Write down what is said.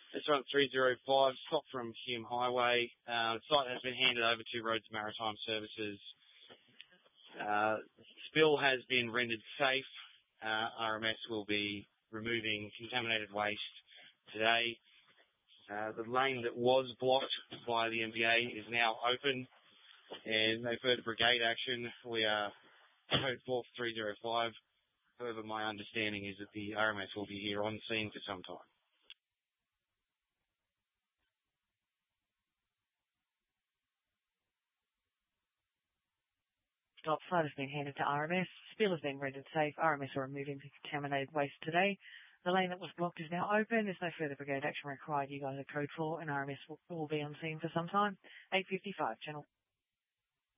This one 305, stop from Hume Highway. The site has been handed over to Roads Maritime Services. Spill has been rendered safe. RMS will be removing contaminated waste today. The lane that was blocked by the MVA is now open, and no further brigade action. We are code 4305. However, my understanding is that the RMS will be here on scene for some time. Stop site has been handed to RMS. Spill has been rendered safe. RMS are removing the contaminated waste today. The lane that was blocked is now open. There's no further brigade action required. You guys are code 4 and RMS will be on scene for some time. 8:55 channel.